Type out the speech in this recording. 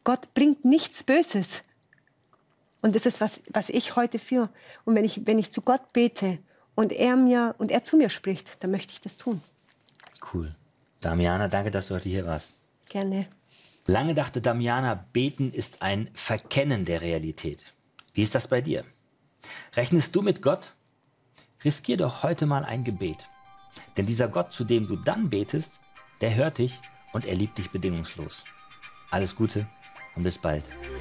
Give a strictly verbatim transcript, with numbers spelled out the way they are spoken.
Gott bringt nichts Böses. Und das ist, was, was ich heute führe. Und wenn ich, wenn ich zu Gott bete und er, mir, und er zu mir spricht, dann möchte ich das tun. Cool. Damiana, danke, dass du heute hier warst. Gerne. Lange dachte Damiana, Beten ist ein Verkennen der Realität. Wie ist das bei dir? Rechnest du mit Gott? Riskier doch heute mal ein Gebet. Denn dieser Gott, zu dem du dann betest, der hört dich und er liebt dich bedingungslos. Alles Gute und bis bald.